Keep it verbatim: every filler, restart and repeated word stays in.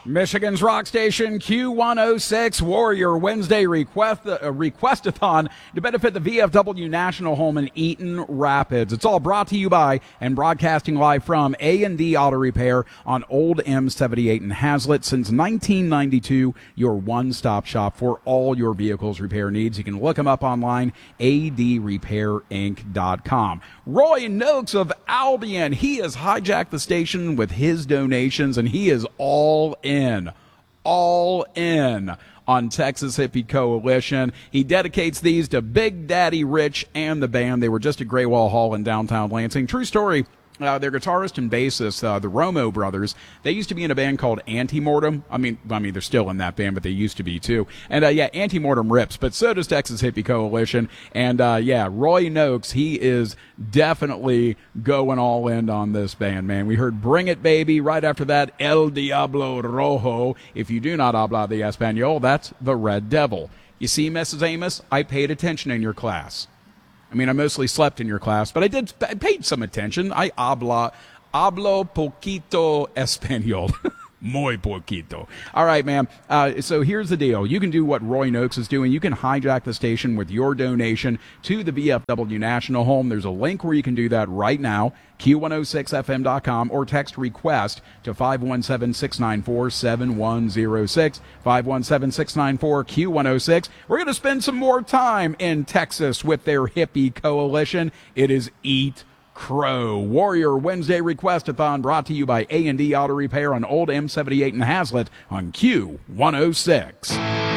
Michigan's rock station Q one oh six Warrior Wednesday request uh, requestathon to benefit the V F W National Home in Eaton Rapids. It's all brought to you by and broadcasting live from A and D Auto Repair on Old M seventy-eight in Hazlet. Since nineteen ninety-two, your one-stop shop for all your vehicles repair needs. You can look them up online, a d repair inc dot com. Roy Noakes of Albion, he has hijacked the station with his donations, and he is all in, all in on Texas Hippie Coalition. He dedicates these to Big Daddy Rich and the band. They were just at Graywall Hall in downtown Lansing. True story. Uh, their guitarist and bassist, uh, the Romo brothers, they used to be in a band called Antemortem. I mean, I mean, they're still in that band, but they used to be too. And, uh, yeah, Antemortem rips, but so does Texas Hippie Coalition. And, uh, yeah, Roy Noakes, he is definitely going all in on this band, man. We heard Bring It Baby. Right after that, El Diablo Rojo. If you do not habla de Espanol, that's the Red Devil. You see, Missus Amos, I paid attention in your class. I mean, I mostly slept in your class, but I did I paid some attention. I habla, hablo poquito español. Muy poquito. All right, man. Uh, so here's the deal. You can do what Roy Noakes is doing. You can hijack the station with your donation to the V F W National Home. There's a link where you can do that right now, Q one oh six F M dot com, or text request to five one seven, six nine four, seven one zero six, five one seven, six nine four, Q one oh six. We're going to spend some more time in Texas with their hippie coalition. It is Eat Crow. Warrior Wednesday Requestathon brought to you by A and D Auto Repair on Old M seventy-eight in Hazlet on Q one oh six.